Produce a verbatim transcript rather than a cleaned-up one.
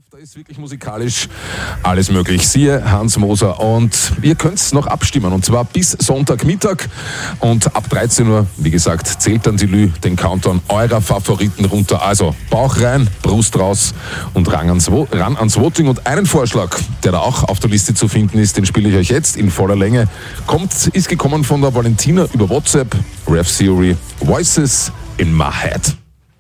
Da ist wirklich musikalisch alles möglich. Siehe Hans Moser. Und ihr könnt noch abstimmen. Und zwar bis Sonntagmittag. Und ab dreizehn Uhr, wie gesagt, zählt dann die Lü den Countdown eurer Favoriten runter. Also Bauch rein, Brust raus und ran ans, ran ans Voting. Und einen Vorschlag, der da auch auf der Liste zu finden ist, den spiele ich euch jetzt in voller Länge. Kommt, ist gekommen von der Valentina über WhatsApp. Rev Theory, Voices in My Head.